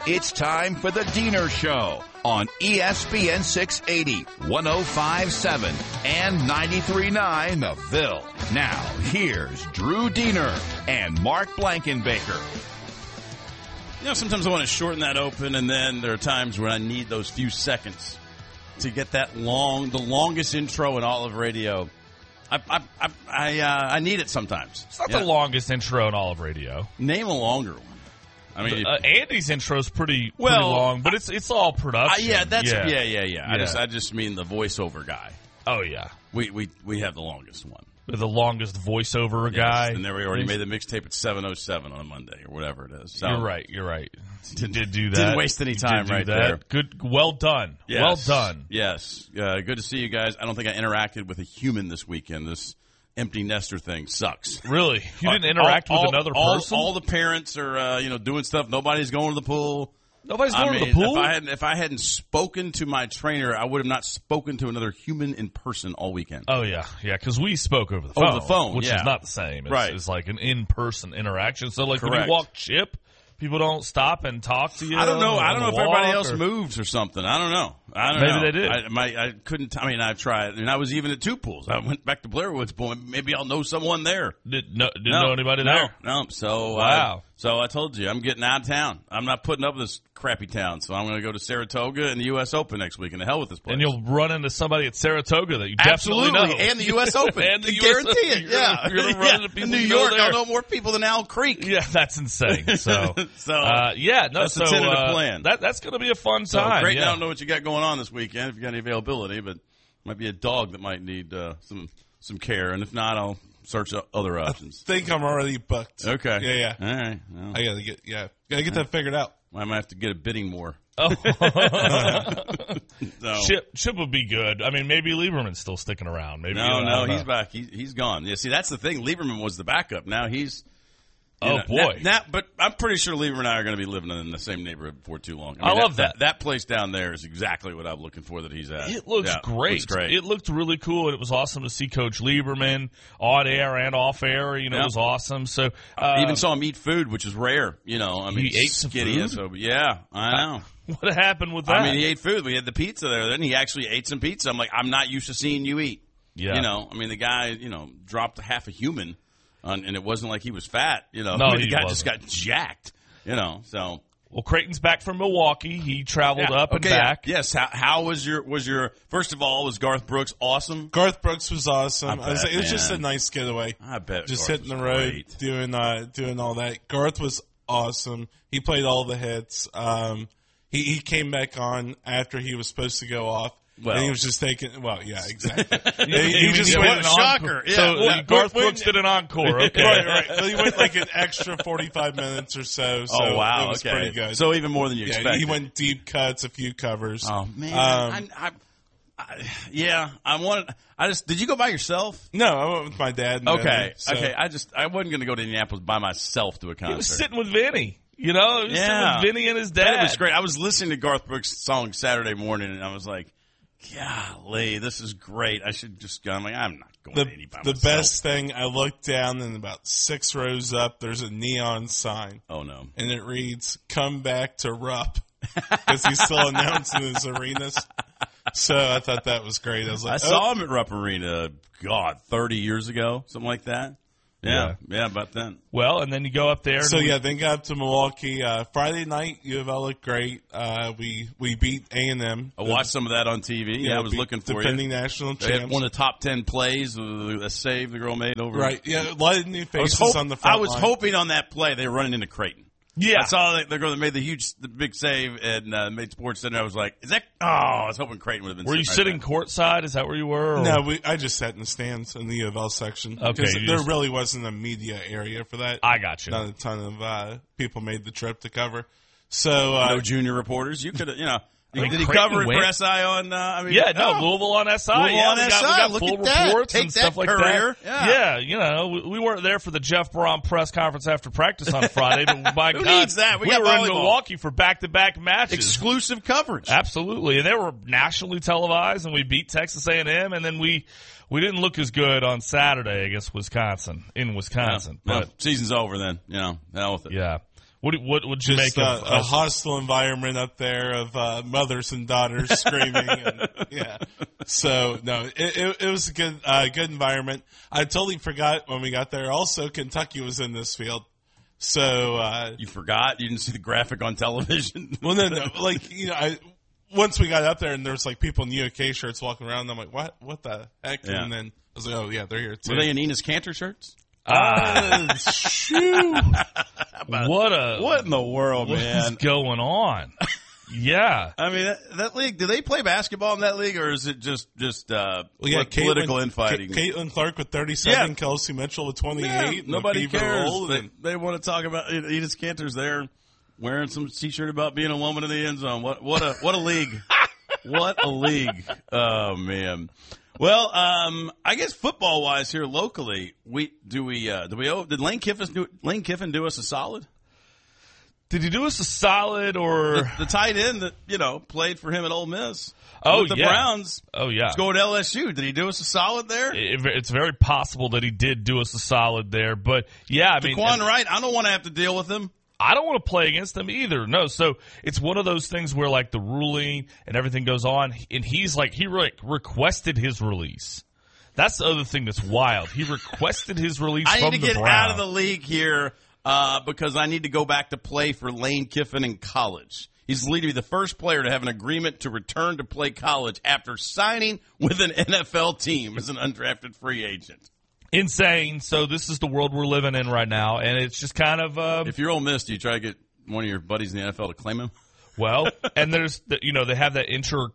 It's time for the Diener Show on ESPN 680, 105.7, and 93.9 The Ville. Now, here's Drew Diener and Mark Blankenbaker. You know, sometimes I want to shorten that open, and then there are times when I need those few seconds to get that the longest intro in all of radio. I need it sometimes. It's not the longest intro in all of radio. Name a longer one. I mean, Andy's intro is pretty long, but it's all production. Yeah. I just mean the voiceover guy. Oh yeah, we have the longest one. The longest voiceover guy. And then we already made the mixtape at 7:07 on a Monday or whatever it is. So, You're right. Did do that. Didn't waste any time right there. Good. Well done. Yes. Well done. Yes. Good to see you guys. I don't think I interacted with a human this weekend. This empty nester thing sucks. Really? You didn't interact with another person? All the parents are doing stuff. Nobody's going to the pool. Nobody's going to the pool? If I hadn't spoken to my trainer, I would have not spoken to another human in person all weekend. Oh, yeah, because we spoke over the phone. Over the phone, which is not the same. It's like an in-person interaction. So, like, Correct. when you walk Chip, people don't stop and talk to you. I don't know. I don't know if everybody else moves or something. I don't know. Maybe they did. I couldn't. I mean, I've tried, and I was even at two pools. I went back to Blair Woods Pool. Maybe I'll know someone there. Didn't know anybody there? No. So wow. So I told you, I'm getting out of town. I'm not putting up with this crappy town. So I'm going to go to Saratoga and the U.S. Open next week. And the hell with this place. And you'll run into somebody at Saratoga that you absolutely definitely know. And the U.S. Open. And the guarantee US it. Yeah. You're gonna run into people in New York, there. I'll know more people than Owl Creek. Yeah, that's insane. So, that's the tentative plan. That's going to be a fun time. Great. I don't know what you got going on this weekend, if you got any availability, but might be a dog that might need some care. And if not, I'll search other options. I think I'm already booked. Okay. Yeah. All right. Well, I gotta get that figured out. I might have to get a bidding more. Oh. So. Chip would be good. I mean, maybe Lieberman's still sticking around. Maybe no, he's back. He's gone. Yeah, see, that's the thing. Lieberman was the backup. Now he's. Boy. But I'm pretty sure Lieberman and I are going to be living in the same neighborhood before too long. I love that. That place down there is exactly what I'm looking for that he's at. It looks great. Looks great. It looked really cool, and it was awesome to see Coach Lieberman on air and off air. It was awesome. So I even saw him eat food, which is rare. I mean, he ate some food? So, yeah, I know. What happened with that? I mean, he ate food. We had the pizza there. Then he actually ate some pizza. I'm like, I'm not used to seeing you eat. Yeah. I mean, the guy, dropped half a human. And it wasn't like he was fat, No, the guy just got jacked, so. Well, Creighton's back from Milwaukee. He traveled up and back. Yes. How was your, first of all, was Garth Brooks awesome? Garth Brooks was awesome. It was just a nice getaway. I bet. Just Garth hitting the road, great. doing all that. Garth was awesome. He played all the hits. He came back on after he was supposed to go off. Well, and he was just taking. Well, yeah, exactly. he just went an shocker. Yeah. So Garth Brooks did an encore. Okay, right. So he went like an extra 45 minutes or so. Oh wow, it was pretty good. So even more than you expected. He went deep cuts, a few covers. Oh man, I wanted. Did you go by yourself? No, I went with my dad. And okay. so. I wasn't going to go to Indianapolis by myself to a concert. He was sitting with Vinny. He was sitting with Vinny and his dad. It was great. I was listening to Garth Brooks' song Saturday morning, and I was like, golly, this is great. I should just go. I'm like, I'm not going to any by myself. The best thing, I looked down and about 6 rows up, there's a neon sign. Oh, no. And it reads, "Come back to Rupp." Because he's still announcing his arenas. So I thought that was great. I was like, I saw him at Rupp Arena, 30 years ago, something like that. Yeah, about then. Well, and then you go up there. So, then got up to Milwaukee. Friday night, U of L looked great. We beat A&M. I watched some of that on TV. Yeah, I was looking for defending national champs. They had one of the top 10 plays, a save the girl made over. Right, yeah, a lot of new faces on the front I was line. hoping on that play they were running into Creighton. Yeah. I saw the girl that made the big save and made Sports Center. I was like, I was hoping Creighton would have been Were you sitting courtside? Is that where you were? Or? No, I just sat in the stands in the U of L section. Okay. There really wasn't a media area for that. I got you. Not a ton of people made the trip to cover. So no junior reporters. You could have, Did he Creighton cover it went? for SI on? Louisville on SI. Louisville on we SI. got Look full at that. reports Take and stuff that like career. that. Yeah, we weren't there for the Jeff Brom press conference after practice on Friday, but by Who God, needs that? We were got in volleyball. Milwaukee for back-to-back matches. Exclusive coverage. Absolutely, and they were nationally televised, and we beat Texas A&M, and then we didn't look as good on Saturday against Wisconsin. But season's over then. Hell with it. Yeah. What would you Just make of a hostile environment up there of mothers and daughters screaming. And, yeah. So, no, it was a good environment. I totally forgot when we got there. Also, Kentucky was in this field. So You forgot? You didn't see the graphic on television? well, no. Like, once we got up there and there was like people in UK shirts walking around, and I'm like, what the heck? Yeah. And then I was like, oh, yeah, they're here too. Were they in Enos Cantor shirts? Shoot. What in the world, what's man? going on? Yeah. I mean, that league, do they play basketball in that league, or is it just political infighting? Caitlin Clark with 37, Yeah. Kelsey Mitchell with 28. Yeah, nobody McKeever cares. Old, They want to talk about Enos Cantor's there wearing some T-shirt about being a woman in the end zone. What a league. What a league. Oh, man. Well, I guess football-wise here locally, did Lane Kiffin do us a solid? Did he do us a solid or The tight end that, played for him at Ole Miss. Oh, with the yeah. Browns. Oh, yeah. Going to LSU. Did he do us a solid there? It's very possible that he did do us a solid there, but yeah, I mean, Daquan Wright, I don't want to have to deal with him. I don't want to play against him either. No, so it's one of those things where like the ruling and everything goes on, and he requested his release. That's the other thing that's wild. He requested his release I from need to the get Browns. out of the league here because I need to go back to play for Lane Kiffin in college. He's literally the first player to have an agreement to return to play college after signing with an NFL team as an undrafted free agent. Insane. So this is the world we're living in right now, and it's just kind of If you're Ole Miss, do you try to get one of your buddies in the NFL to claim him? well, and there's they have that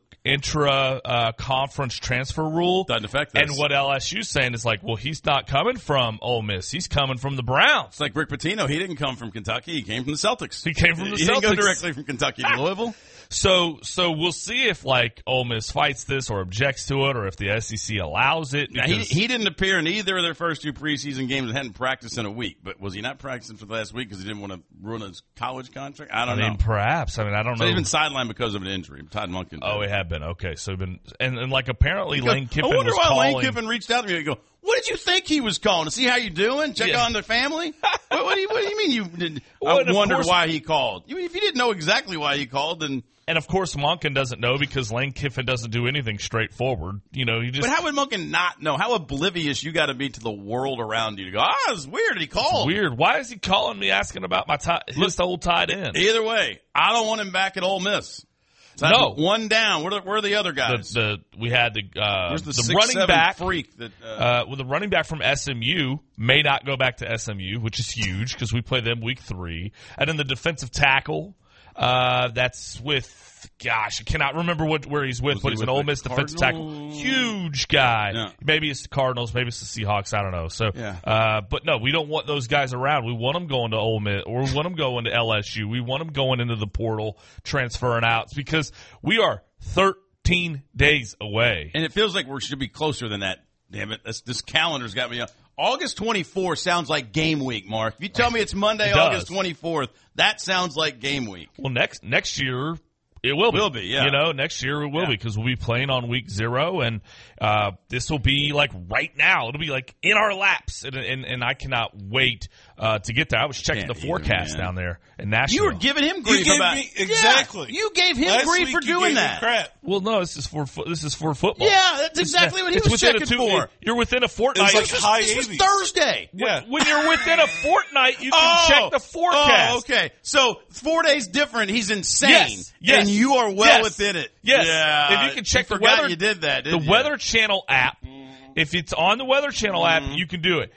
intra conference transfer rule. Doesn't affect this. And what LSU's saying is like, well, he's not coming from Ole Miss. He's coming from the Browns. It's like Rick Pitino. He didn't come from Kentucky. He came from the Celtics. He came from the He Celtics. didn't go directly from Kentucky to Louisville. So we'll see if like Ole Miss fights this or objects to it, or if the SEC allows it. Now, he didn't appear in either of their first two preseason games and hadn't practiced in a week. But was he not practicing for the last week because he didn't want to ruin his college contract? I don't know. Perhaps. I don't So know. he's been sidelined because of an injury. Todd Monken. Oh, it had been. Okay, so been and like apparently Lane Kiffin I wonder was why calling. Lane Kiffin reached out to me and go, what did you think he was calling? To see how you doing? Check Yeah. on the family? what do you mean you did? Well, and I of wondered course- why he called. If you didn't know exactly why he called, then... And of course, Monken doesn't know because Lane Kiffin doesn't do anything straightforward. He just. But how would Monken not know? How oblivious you got to be to the world around you to go, it's weird he called. Weird. Why is he calling me asking about my his old tight end? Either way, I don't want him back at Ole Miss. So No. one down. Where are the other guys? We had Where's the running back freak that the running back from SMU may not go back to SMU, which is huge because we play them week 3. And then the defensive tackle, that's with, gosh, I cannot remember where he's with, Was but he he's with an Ole the Miss defensive tackle. Cardinals? Huge guy. Yeah. Maybe it's the Cardinals, maybe it's the Seahawks, I don't know. So, Yeah. but no, we don't want those guys around. We want them going to Ole Miss, or we want them going to LSU. We want them going into the portal, transferring out, because we are 13 days away. And it feels like we should be closer than that. Damn it. This calendar's got me up. August 24th sounds like game week, Mark. If you tell me it's Monday, It does. August 24th, that sounds like game week. Well, next year it will be. Will be, yeah. Next year it will Yeah. be because we'll be playing on week 0, and this will be like right now. It'll be like in our laps, and I cannot wait to get there. I was checking Can't the forecast either, man. down there in Nashville. You were giving him You grief gave about me exactly. Yeah, you gave him Last grief week for you doing gave me that. crap. Well, no, this is for football. Yeah, that's exactly what he It's was within checking a for. You're within a fortnight. It's like high This was 80s. Thursday. Yeah. When you're within a fortnight, you can check the forecast. Oh, okay. So 4 days different. He's insane. Yes. And you are well Yes. within it. Yes. Yeah. If you can check the forgot weather, you did that. the Didn't you? Weather Channel app. If it's on the Weather Channel app, you can do it.